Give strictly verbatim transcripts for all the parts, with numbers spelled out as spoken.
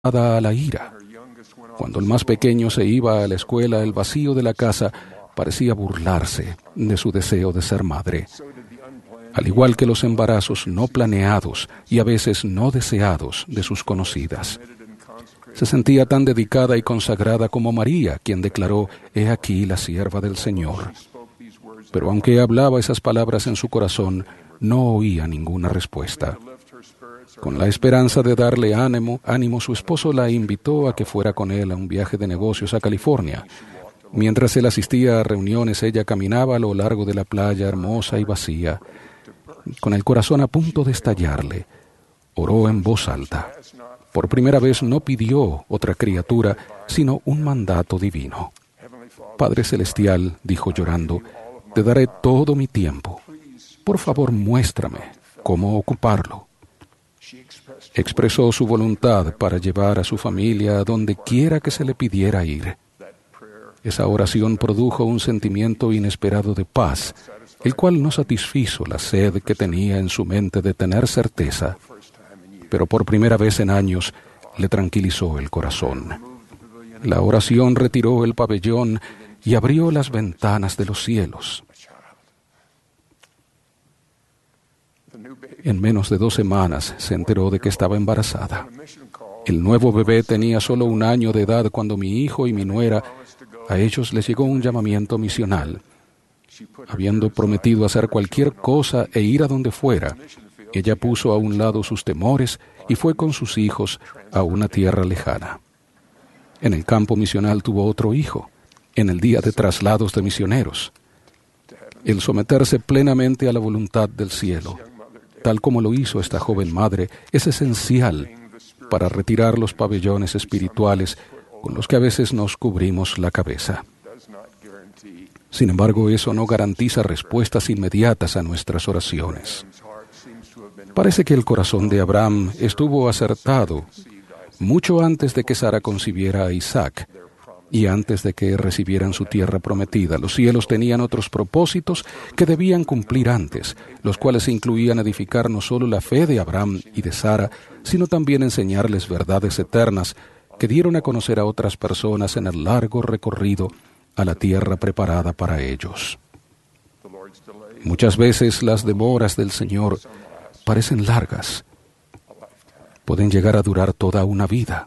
a la ira. Cuando el más pequeño se iba a la escuela, el vacío de la casa parecía burlarse de su deseo de ser madre. Al igual que los embarazos no planeados y a veces no deseados de sus conocidas. Se sentía tan dedicada y consagrada como María, quien declaró: «He aquí la sierva del Señor». Pero aunque hablaba esas palabras en su corazón, no oía ninguna respuesta. Con la esperanza de darle ánimo, ánimo, su esposo la invitó a que fuera con él a un viaje de negocios a California. Mientras él asistía a reuniones, ella caminaba a lo largo de la playa hermosa y vacía. Con el corazón a punto de estallarle, oró en voz alta. Por primera vez no pidió otra criatura, sino un mandato divino. «Padre Celestial», dijo llorando, «te daré todo mi tiempo. Por favor, muéstrame cómo ocuparlo». Expresó su voluntad para llevar a su familia a donde quiera que se le pidiera ir. Esa oración produjo un sentimiento inesperado de paz, el cual no satisfizo la sed que tenía en su mente de tener certeza, pero por primera vez en años le tranquilizó el corazón. La oración retiró el pabellón y abrió las ventanas de los cielos. En menos de dos semanas se enteró de que estaba embarazada. El nuevo bebé tenía solo un año de edad cuando mi hijo y mi nuera, a ellos les llegó un llamamiento misional. Habiendo prometido hacer cualquier cosa e ir a donde fuera, ella puso a un lado sus temores y fue con sus hijos a una tierra lejana. En el campo misional tuvo otro hijo, en el día de traslados de misioneros. El someterse plenamente a la voluntad del cielo, tal como lo hizo esta joven madre, es esencial para retirar los pabellones espirituales con los que a veces nos cubrimos la cabeza. Sin embargo, eso no garantiza respuestas inmediatas a nuestras oraciones. Parece que el corazón de Abraham estuvo acertado mucho antes de que Sara concibiera a Isaac y antes de que recibieran su tierra prometida. Los cielos tenían otros propósitos que debían cumplir antes, los cuales incluían edificar no solo la fe de Abraham y de Sara, sino también enseñarles verdades eternas que dieron a conocer a otras personas en el largo recorrido a la tierra preparada para ellos. Muchas veces las demoras del Señor parecen largas. Pueden llegar a durar toda una vida.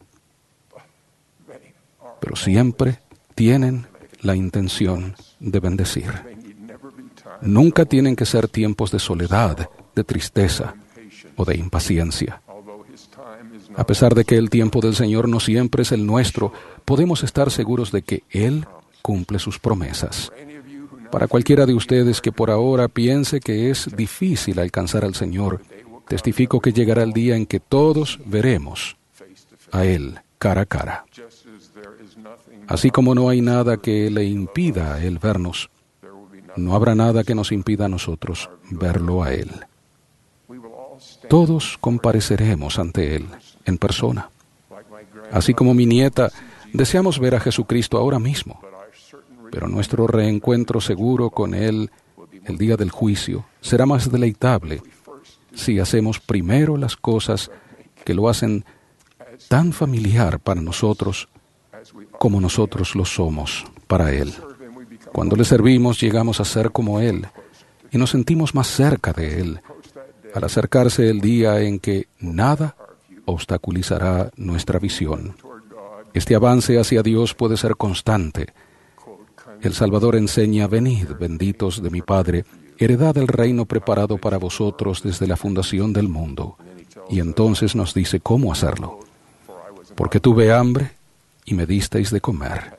Pero siempre tienen la intención de bendecir. Nunca tienen que ser tiempos de soledad, de tristeza o de impaciencia. A pesar de que el tiempo del Señor no siempre es el nuestro, podemos estar seguros de que Él cumple sus promesas. Para cualquiera de ustedes que por ahora piense que es difícil alcanzar al Señor, testifico que llegará el día en que todos veremos a Él cara a cara. Así como no hay nada que le impida a Él vernos, no habrá nada que nos impida a nosotros verlo a Él. Todos compareceremos ante Él en persona. Así como mi nieta, deseamos ver a Jesucristo ahora mismo, pero nuestro reencuentro seguro con Él el día del juicio será más deleitable si hacemos primero las cosas que lo hacen tan familiar para nosotros como nosotros lo somos para Él. Cuando le servimos, llegamos a ser como Él y nos sentimos más cerca de Él, al acercarse el día en que nada obstaculizará nuestra visión. Este avance hacia Dios puede ser constante. El Salvador enseña: «Venid, benditos de mi Padre, heredad del reino preparado para vosotros desde la fundación del mundo». Y entonces nos dice cómo hacerlo. «Porque tuve hambre y me disteis de comer.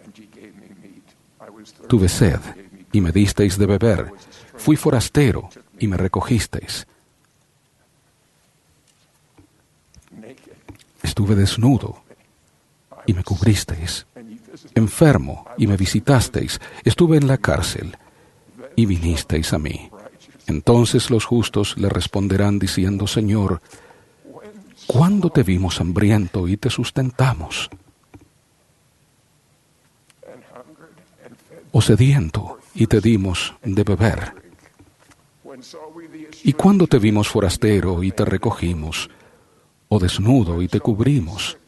Tuve sed y me disteis de beber. Fui forastero y me recogisteis. Estuve desnudo y me cubristeis. Enfermo y me visitasteis. Estuve en la cárcel y vinisteis a mí». Entonces los justos le responderán diciendo: «Señor, ¿cuándo te vimos hambriento y te sustentamos? O sediento y te dimos de beber? ¿Y cuándo te vimos forastero y te recogimos? O desnudo y te cubrimos?»